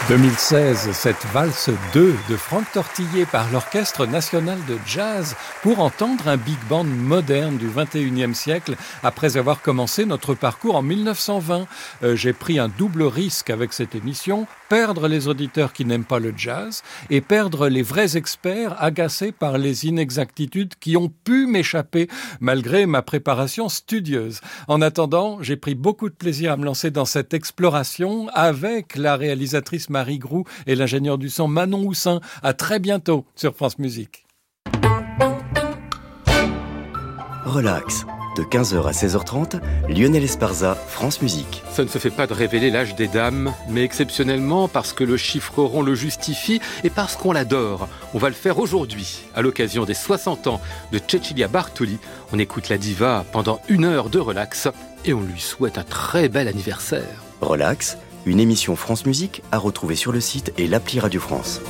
2016, cette valse 2 de Franck Tortillé par l'Orchestre National de Jazz pour entendre un big band moderne du 21e siècle après avoir commencé notre parcours en 1920. J'ai pris un double risque avec cette émission, perdre les auditeurs qui n'aiment pas le jazz et perdre les vrais experts agacés par les inexactitudes qui ont pu m'échapper malgré ma préparation studieuse. En attendant, j'ai pris beaucoup de plaisir à me lancer dans cette exploration avec la réalisatrice Marie Groux et l'ingénieur du son Manon Houssin. À très bientôt sur France Musique. Relax. De 15h à 16h30, Lionel Esparza, France Musique. Ça ne se fait pas de révéler l'âge des dames, mais exceptionnellement parce que le chiffre rond le justifie et parce qu'on l'adore. On va le faire aujourd'hui, à l'occasion des 60 ans de Cecilia Bartoli. On écoute la diva pendant 1 heure de relax et on lui souhaite un très bel anniversaire. Relax, une émission France Musique à retrouver sur le site et l'appli Radio France.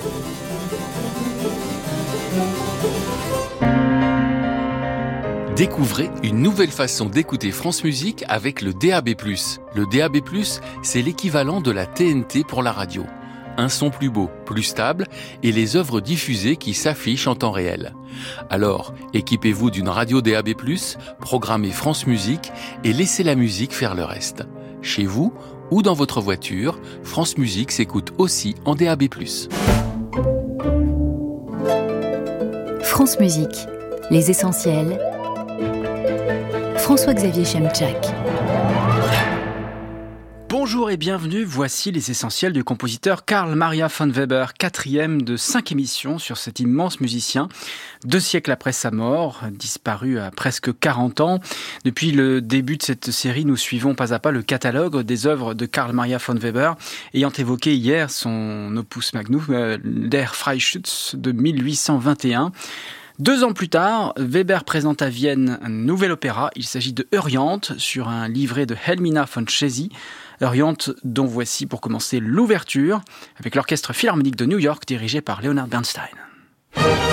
Découvrez une nouvelle façon d'écouter France Musique avec le DAB+. Le DAB+, c'est l'équivalent de la TNT pour la radio. Un son plus beau, plus stable et les œuvres diffusées qui s'affichent en temps réel. Alors, équipez-vous d'une radio DAB+, programmez France Musique et laissez la musique faire le reste. Chez vous ou dans votre voiture, France Musique s'écoute aussi en DAB+. France Musique, les essentiels. François-Xavier Chemczak. Bonjour et bienvenue, voici les essentiels du compositeur Carl Maria von Weber, 4e de 5 émissions sur cet immense musicien. 2 siècles après sa mort, disparu à presque 40 ans. Depuis le début de cette série, nous suivons pas à pas le catalogue des œuvres de Carl Maria von Weber, ayant évoqué hier son opus magnum, Der Freischütz de 1821. 2 ans plus tard, Weber présente à Vienne un nouvel opéra. Il s'agit de Euryanthe, sur un livret de Helmina von Chezy. Euryanthe, dont voici pour commencer l'ouverture, avec l'Orchestre Philharmonique de New York, dirigé par Leonard Bernstein.